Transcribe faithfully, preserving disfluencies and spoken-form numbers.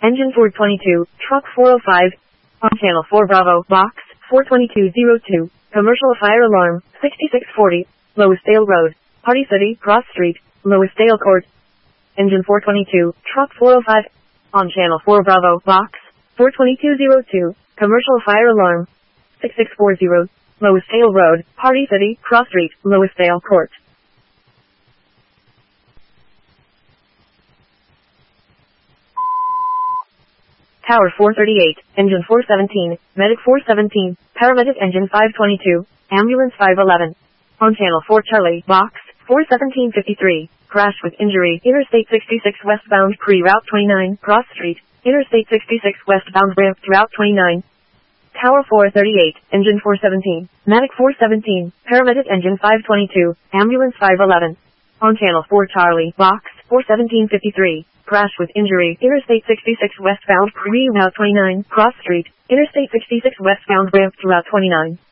Engine four twenty-two, truck four oh five. On channel four Bravo, box four twenty-two oh two. Commercial fire alarm, sixty-six forty. Loisdale Road, Party City, Cross Street, Loisdale Court. Engine four twenty-two, truck four oh five. On channel four Bravo, box four twenty-two oh two. Commercial fire alarm, sixty-six forty. Loisdale Road, Party City, Cross Street, Loisdale Court. Tower four thirty-eight, Engine four seventeen, Medic four seventeen, Paramedic Engine five twenty-two, Ambulance five eleven. On channel four Charlie, box four seventeen fifty-three, crash with injury, Interstate sixty-six westbound pre-route twenty-nine, Cross Street, Interstate sixty-six westbound ramp to route twenty-nine. Tower four thirty-eight, Engine four seventeen, Medic four seventeen, Paramedic Engine five twenty-two, Ambulance five eleven. On channel four Charlie, box four seventeen fifty-three, crash with injury, Interstate sixty-six westbound pre-route twenty-nine, Cross Street, Interstate sixty-six westbound ramp to route twenty-nine.